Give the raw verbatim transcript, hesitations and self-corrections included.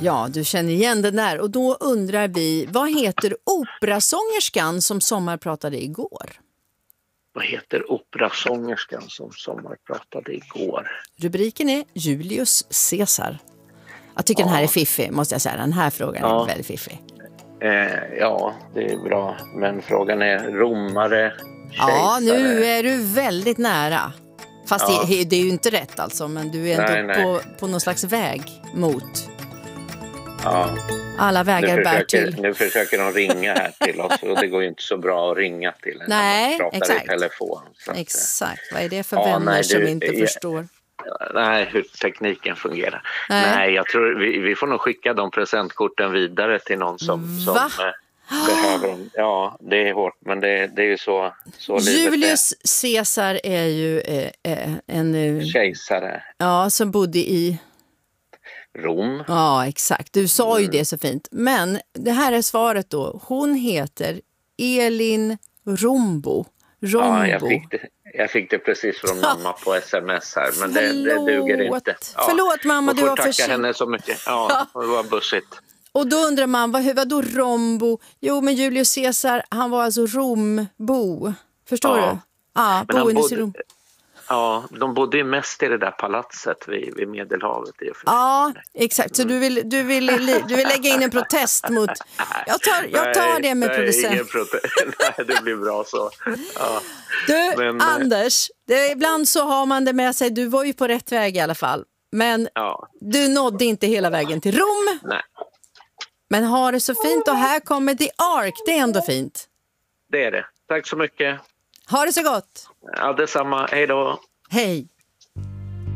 Ja, du känner igen den där. Och då undrar vi, vad heter operasångerskan som sommarpratade igår? Vad heter operasångerskan som sommarpratade igår? Rubriken är Julius Caesar. Jag tycker ja. den här är fiffig, måste jag säga. Den här frågan ja. är väldigt fiffig. Eh, ja, det är bra. Men frågan är romare, kejsare. Ja, nu är du väldigt nära. Fast ja. det, det är ju inte rätt alltså. Men du är ändå nej, nej. På, på någon slags väg mot... Ja. Alla vägar nu bär försöker, till. Nu försöker de ringa här till oss och det går ju inte så bra att ringa till en nej, när man pratar exakt. i telefon. Så exakt, vad är det för ja, vänner nej, som du, inte jag, förstår? Nej, hur tekniken fungerar. Nej, nej jag tror vi, vi får nog skicka de presentkorten vidare till någon som, som Va? eh, behöver dem. Ja, det är hårt, men det, det är ju så, så Julius Caesar är ju eh, en... Eh, kejsare. Ja, som bodde i... Rom. Ja, exakt. Du sa ju mm. det så fint. Men det här är svaret då. Hon heter Elin Rombo. Rombo. Ja, jag fick det, jag fick det precis från mamma på sms här. Men det, det duger inte. Ja. Förlåt mamma, du var för tacka henne så mycket. Ja, det var bussigt. Och då undrar man, vad, vad då Rombo? Jo, men Julius Caesar, han var alltså Rombo. Förstår ja. du? Ja, boendes i Rom. Ja, de bodde ju mest i det där palatset vid, vid Medelhavet. I ja, exakt. Så du vill, du, vill, du vill lägga in en protest mot... Jag tar, jag tar nej, det med nej, producent. Prote... nej, det blir bra så. Ja. Du, men, Anders, det, ibland så har man det med sig. Du var ju på rätt väg i alla fall. Men ja. du nådde inte hela vägen till Rom. Nej. Men har det så fint och här kommer The Ark. Det är ändå fint. Det är det. Tack så mycket. Ha det så gott. Ja, detsamma. Hej då. Hej.